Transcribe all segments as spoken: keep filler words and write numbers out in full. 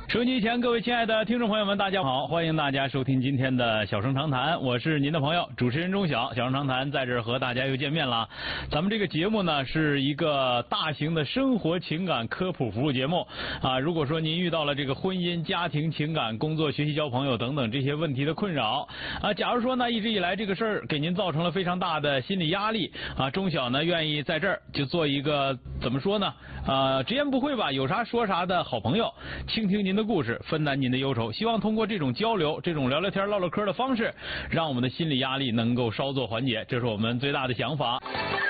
收音机前各位亲爱的听众朋友们，大家好，欢迎大家收听今天的小声长谈，我是您的朋友主持人钟晓。小声长谈在这儿和大家又见面了。咱们这个节目呢是一个大型的生活情感科普服务节目啊。如果说您遇到了这个婚姻、家庭、情感、工作、学习、交朋友等等这些问题的困扰啊，假如说呢一直以来这个事儿给您造成了非常大的心理压力啊，钟晓呢愿意在这儿就做一个怎么说呢啊，直言不讳吧，有啥说啥的好朋友，倾听您的故事，分担您的忧愁，希望通过这种交流，这种聊聊天唠唠嗑的方式，让我们的心理压力能够稍作缓解，这是我们最大的想法。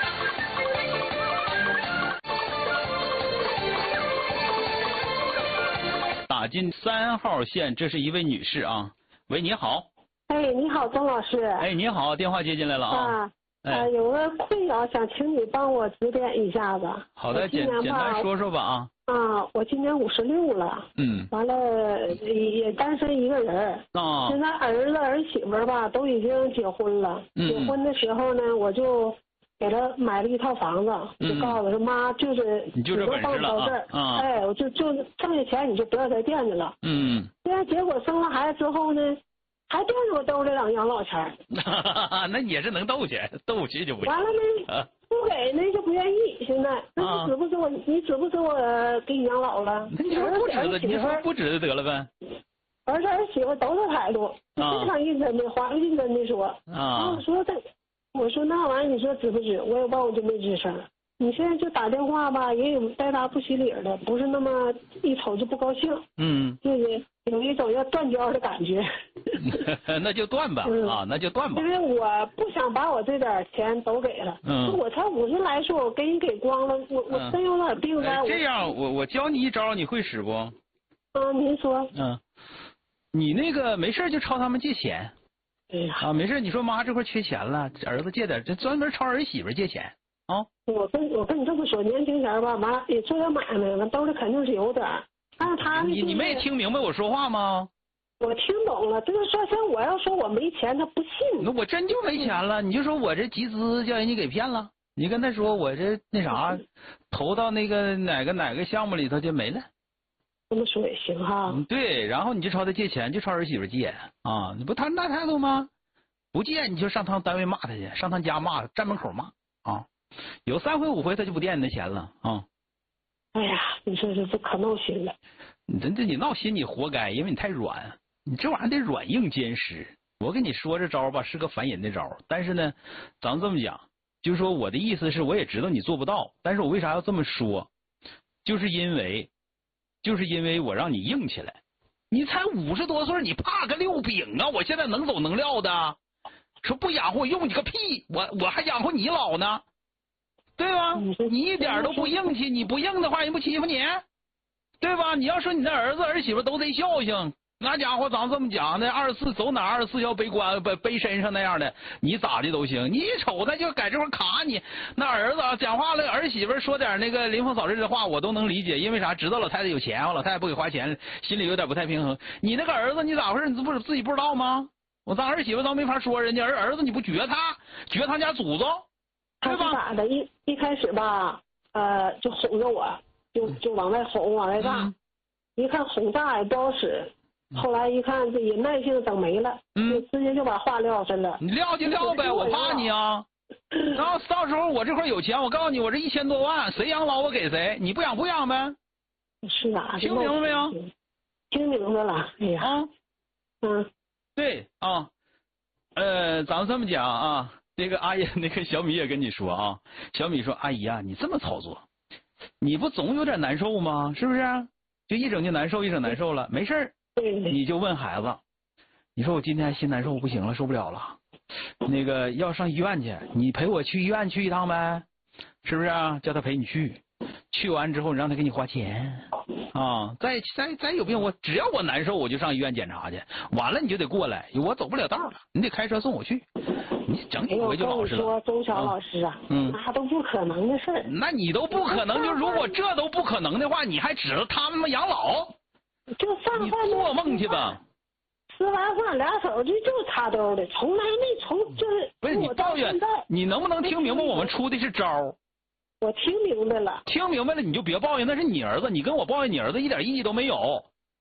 打进三号线，这是一位女士啊。喂，你好。 哎，你好，钟老师。 哎，你好，电话接进来了啊。 啊，哎、呃，有个困扰，想请你帮我指点一下子。 好的，简简单说说吧啊。 啊，我今年五十六了。嗯。完了，也单身一个人。啊。现在儿子儿媳妇吧都已经结婚了。嗯。结婚的时候呢，我就给他买了一套房子，嗯、就告诉他说妈，就是你就这本事了啊。 啊。哎，我就就挣下钱你就不要再惦记了。嗯。现在结果生了孩子之后呢，还惦着我兜里两养老钱。 那也是能斗去，斗去就不行。 完了呢。啊不给那就不愿意，现在那你指不指我？啊、你指不指我给你养老了？ 那你说不指的，你说不指的得了呗。 儿子儿媳妇都是态度，非常认真的，话认真的说。啊。我说这，我说那玩意儿你说指不指？我也忘我就没吱声。你现在就打电话吧，也有带答不起理的，不是那么一瞅就不高兴。嗯。就是有一种要断交的感觉。 那就断吧、嗯、啊，那就断吧。 因为我不想把我这点钱都给了。嗯。我才五十来岁，我给你给光了，我我真有点病在、 嗯哎。这样，我我教你一招，你会使不？ 嗯，您说。 嗯。你那个没事就朝他们借钱。 哎呀。 啊，没事，你说妈这块缺钱了，儿子借点，这专门朝儿媳妇借钱。啊， 我跟我跟你这么说，年轻前吧，妈也做点买卖，完兜里肯定是有点。但是他你你没听明白我说话吗？ 我听懂了，就是说像我要说我没钱，他不信。 那我真就没钱了，你就说我这集资叫人家给骗了，你跟他说我这那啥，投到那个哪个哪个项目里头就没了。 这么说也行哈。 对，然后你就朝他借钱，就朝儿媳妇借啊，你不他那态度吗？不借你就上他单位骂他去，上他家骂，站门口骂啊。有三回五回他就不惦记那钱了啊！ 哎呀，你说这这可闹心了。 你这这你闹心你活该，因为你太软，你这玩意儿得软硬兼施。我跟你说这招吧是个烦人的招，但是呢，咱们这么讲，就是说我的意思是我也知道你做不到，但是我为啥要这么说？就是因为，就是因为我让你硬起来。你才五十多岁，你怕个六饼啊！我现在能走能撂的，说不养活我用你个屁！我我还养活你老呢。对吧？你一点都不硬气，你不硬的话，人不欺负你，对吧？你要说你的儿子儿媳妇都得孝敬，那家伙咱这么讲，那二十四走哪二十四要背关背背身上那样的，你咋的都行。你一瞅他就在这块卡你，那儿子讲话了，儿媳妇说点那个临风扫日的话，我都能理解，因为啥？知道老太太有钱，老太太不给花钱，心里有点不太平衡。你那个儿子你咋回事？你不是自己不知道吗？我当儿媳妇都没法说人家，儿儿子你不绝他，绝他家祖宗。 他是咋的？一一开始吧，呃，就哄着我，就就往外哄，往外炸。嗯、一看哄炸也不好使，后来一看这忍耐性整没了，嗯、就直接就把话撂上了。 你撂就撂呗，我怕你啊！然后到时候我这块有钱，我告诉你，我这一千多万，谁养老我给谁，你不养不养呗。 是啊， 听明白没有？ 听明白了。哎呀，啊、嗯， 对啊，呃，咱们这么讲啊。那个阿姨，那个小米也跟你说啊，小米说：“阿姨啊，你这么操作，你不总有点难受吗？是不是？就一整就难受，一整难受了，没事儿，你就问孩子，你说我今天心难受不行了，受不了了，那个要上医院去，你陪我去医院去一趟呗，是不是啊？叫他陪你去，去完之后你让他给你花钱啊，再再再有病我只要我难受我就上医院检查去，完了你就得过来，我走不了道了，你得开车送我去。”你整几回就老实了。 我跟你说，钟晓老师啊，嗯，那都不可能的事儿。 那你都不可能，就如果这都不可能的话，你还指着他们养老？ 就上饭你做梦去吧！ 吃完饭俩手就就插兜的，从来没从就是。 不是你抱怨，你能不能听明白我们出的是招？ 我听明白了。 听明白了你就别抱怨，那是你儿子，你跟我抱怨你儿子一点意义都没有。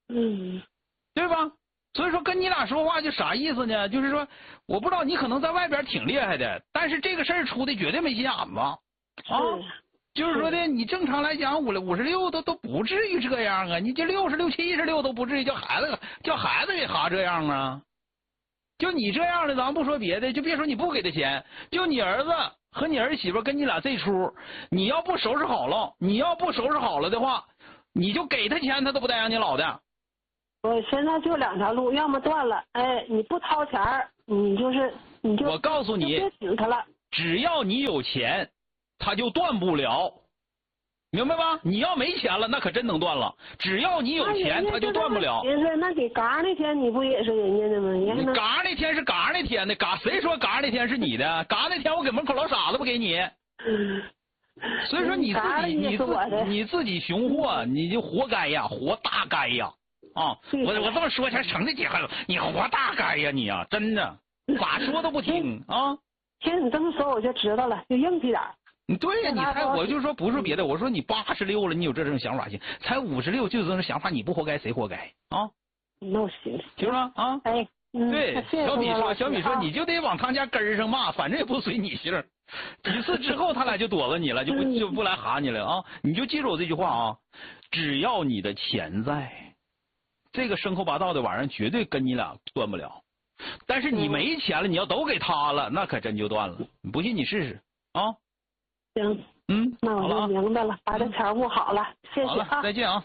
嗯， 对吧？所以说跟你俩说话就啥意思呢？就是说，我不知道你可能在外边挺厉害的，但是这个事儿出的绝对没心眼子啊。就是说的，你正常来讲，五五十六都都不至于这样啊！你这六十六、七十六都不至于叫孩子叫孩子给哈这样啊！就你这样的，咱不说别的，就别说你不给他钱，就你儿子和你儿媳妇跟你俩这出，你要不收拾好了，你要不收拾好了的话，你就给他钱，他都不带让你老的。 我现在就两条路，要么断了，哎，你不掏钱你就是你就我告诉你， 别请他了。 只要你有钱。他就断不了，明白吧？你要没钱了，那可真能断了。只要你有钱，他就断不了。 也是，那给嘎那天你不也是人家的吗？ 你嘎那天是嘎那天的，嘎谁说嘎那天是你的？嘎那天我给门口老傻子不给你。嗯、所以说你自己你自你自己熊货，你就活该呀，活大该呀！啊，我我这么说才成的结婚了，你活大该呀你啊，真的咋说都不听啊。 其实你这么说我就知道了，就硬气点。 对呀，你才我就说不是别的，我说你八十六了，你有这种想法行？才五十六就这种想法，你不活该谁活该啊？ 那我行， 行吗？啊， 哎，嗯、 对，小米说，小米说， 啊、 你就得往他家根上骂，反正也不随你姓。几次之后，他俩就躲了你了，就不就不来哈你了啊！你就记住我这句话啊，只要你的钱在，这个生抠八道的玩意儿绝对跟你俩断不了。但是你没钱了，你要都给他了，那可真就断了。你不信你试试啊！ 行， 嗯， 那我就明白了，把这钱务好了，谢谢啊， 再见啊。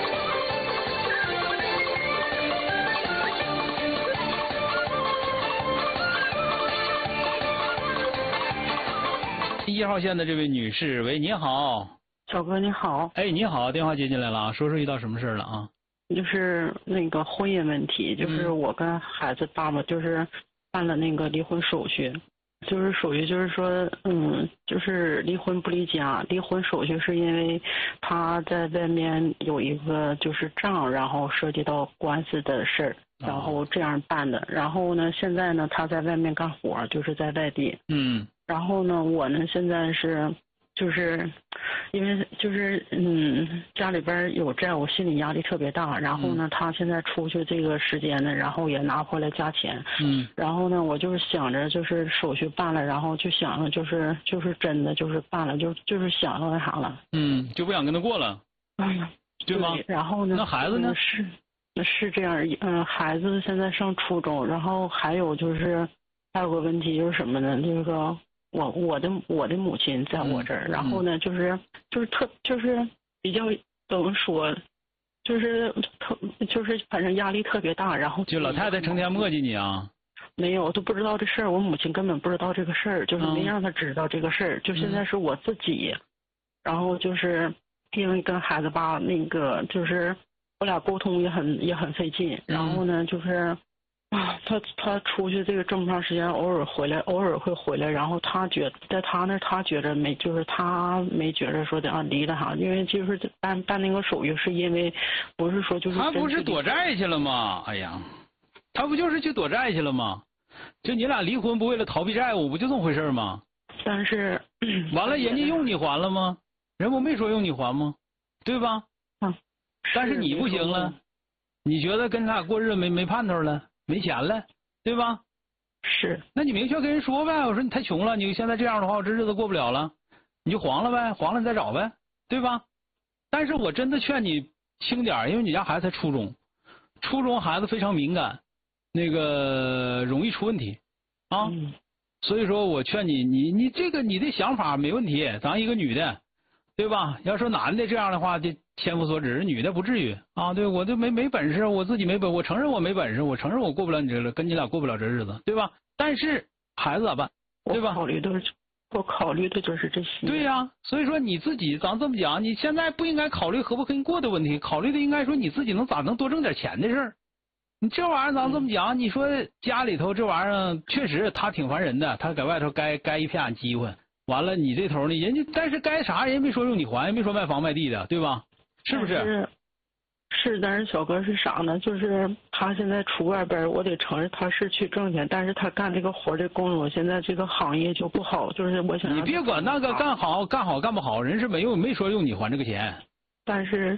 一号线的这位女士，喂，你好， 小哥你好， 哎，你好，电话接进来了啊，说说遇到什么事了啊？ 就是那个婚姻问题，就是我跟孩子爸爸就是办了那个离婚手续。就是属于就是说，嗯，就是离婚不离家。离婚手续是因为他在外面有一个就是账，然后涉及到官司的事儿，然后这样办的。然后呢，现在呢他在外面干活，就是在外地。 嗯。 然后呢，我呢现在是。就是因为就是嗯家里边有债务，心理压力特别大。然后呢，他现在出去这个时间呢，然后也拿回来加钱。 嗯。 然后呢，我就是想着就是手续办了，然后就想着就是就是真的就是办了，就就是想要那啥了。 嗯，就不想跟他过了。 嗯， 对吗？ 对，然后呢？ 那孩子呢？ 是是这样，嗯，孩子现在上初中，然后还有就是还有个问题就是什么呢？就是说。我我的我的母亲在我这儿， 嗯、 然后呢，就是就是特就是比较怎么说，就是特就是反正压力特别大，然后就老太太成天磨叽你啊？ 没有，都不知道这事儿，我母亲根本不知道这个事儿，就是没让她知道这个事儿，嗯、就现在是我自己，然后就是因为跟孩子爸那个就是我俩沟通也很也很费劲，然后呢就是。啊，他他出去这个这么长时间，偶尔回来，偶尔会回来。然后他觉在他那他觉着没，就是他没觉着说的啊离了哈，因为就是办办那个手续是因为不是说就是他不是躲债去了吗？哎呀，他不就是去躲债去了吗？就你俩离婚不为了逃避债务，不就这么回事吗？ 但是完了，人家用你还了吗？人不没说用你还吗？对吧？ 嗯。 但是你不行了，你觉得跟他俩过日子没没盼头了？没钱了，对吧？ 是， 那你明确跟人说呗。我说你太穷了，你现在这样的话，我这日子过不了了，你就黄了呗，黄了你再找呗，对吧？但是我真的劝你轻点，因为你家孩子才初中，初中孩子非常敏感，那个容易出问题啊。 嗯、 所以说我劝你，你你这个你的想法没问题，咱一个女的，对吧？要说男的这样的话，就千夫所指，女的不至于啊。对，我就没没本事，我自己没本，我承认我没本事，我承认我过不了你这了，跟你俩过不了这日子，对吧？但是孩子咋办？对吧？ 我考虑的，我考虑的就是这些。 对呀、啊，所以说你自己，咱这么讲，你现在不应该考虑和不和你过的问题，考虑的应该说你自己能咋能多挣点钱的事儿。你这玩意儿咱这么讲，你说家里头这玩意儿确实他挺烦人的，他在外头该该一片机会。完了，你这头呢，人家但是该啥人家没说用你还，没说卖房卖地的，对吧？是不是？ 是，是，但是小哥是啥呢？就是他现在出外边，我得承认他是去挣钱，但是他干这个活的工作，现在这个行业就不好。就是我想你别管那个干好干好干不好，人是没有没说用你还这个钱。 但是，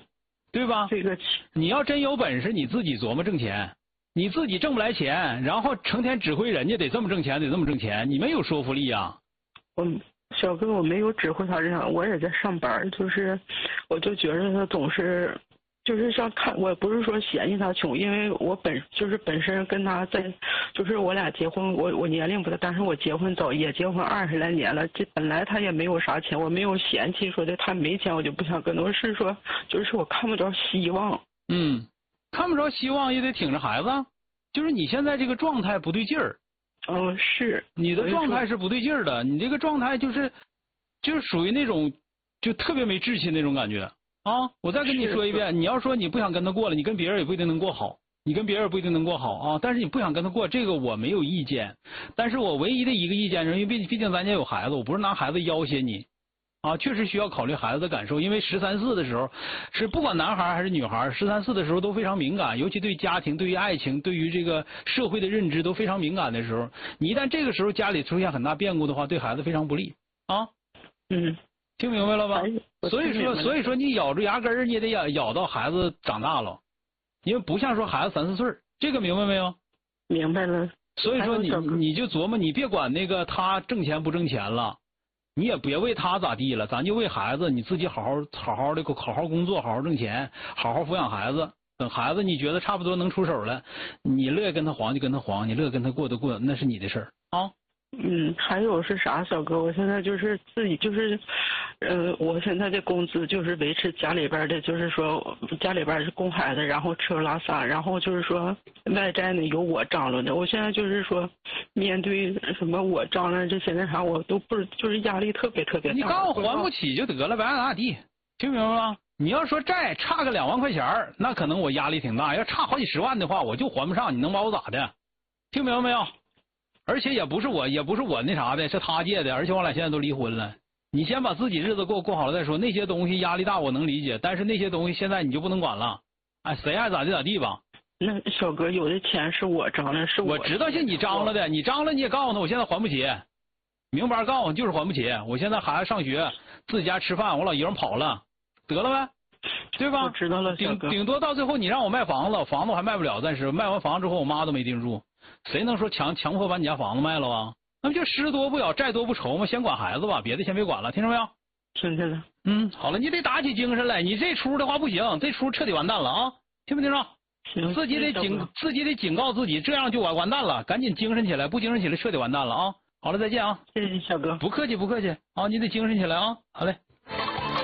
对吧？ 这个你要真有本事，你自己琢磨挣钱，你自己挣不来钱，然后成天指挥人家得这么挣钱，得这么挣钱，你没有说服力啊。 我小哥，我没有指挥他这样，我也在上班，就是我就觉得他总是。就是像看，我不是说嫌弃他穷，因为我本就是本身跟他在，就是我俩结婚，我我年龄不大，但是我结婚早，也结婚二十来年了。这本来他也没有啥钱，我没有嫌弃说的他没钱我就不想跟他，我是说就是我看不着希望。 嗯，看不着希望也得挺着孩子，就是你现在这个状态不对劲儿。 嗯，是你的状态是不对劲儿的，你这个状态就是就是属于那种就特别没志气那种感觉。啊！我再跟你说一遍，你要说你不想跟他过了，你跟别人也不一定能过好，你跟别人也不一定能过好啊。但是你不想跟他过，这个我没有意见。但是我唯一的一个意见是，因为毕毕竟咱家有孩子，我不是拿孩子要挟你，啊，确实需要考虑孩子的感受。因为十三四的时候，是不管男孩还是女孩，十三四的时候都非常敏感，尤其对家庭、对于爱情、对于这个社会的认知都非常敏感的时候，你一旦这个时候家里出现很大变故的话，对孩子非常不利啊。 嗯。 听明白了吧？所以说，所以说你咬住牙根儿，你也得咬咬到孩子长大了，因为不像说孩子三四岁，这个明白没有？ 明白了。 所以说你你就琢磨，你别管那个他挣钱不挣钱了，你也别为他咋地了，咱就为孩子，你自己好好好好的好好工作，好好挣钱，好好抚养孩子。等孩子你觉得差不多能出手了，你乐意跟他黄就跟他黄，你乐意跟他过就过，那是你的事儿啊。 嗯，还有是啥，小哥？我现在就是自己就是，呃，我现在的工资就是维持家里边的，就是说家里边是供孩子，然后吃喝拉撒，然后就是说外债呢由我张罗的。我现在就是说面对什么我张罗这些那啥，我都不是就是压力特别特别大。 你告诉我还不起就得了，白咋地？听明白吗？你要说债差个两万块钱，那可能我压力挺大；要差好几十万的话，我就还不上。你能把我咋的？听明白没有？而且也不是我，也不是我那啥的，是他借的。而且我俩现在都离婚了。你先把自己日子过过好了再说。那些东西压力大，我能理解，但是那些东西现在你就不能管了。哎，谁爱咋地咋地吧。 那小哥，有的钱是我张的，是我。 我知道是你张了的，你张了你也告诉他，我现在还不起，明白告诉我就是还不起。我现在孩子上学，自己家吃饭，我老姨夫跑了，得了呗，对吧？ 我知道了， 顶顶多到最后你让我卖房子，房子我还卖不了，暂时卖完房之后，我妈都没盯住。谁能说强强迫把你家房子卖了啊？那不就失多不咬，债多不愁吗？先管孩子吧，别的先别管了，听着没有？ 听见了。 嗯，好了，你得打起精神来，你这出的话不行，这出彻底完蛋了啊！听没听着？ 行。 自己得警，自己得警告自己，这样就完完蛋了，赶紧精神起来，不精神起来彻底完蛋了啊！好了，再见啊！ 谢谢小哥。 不客气，不客气啊！你得精神起来啊！好嘞。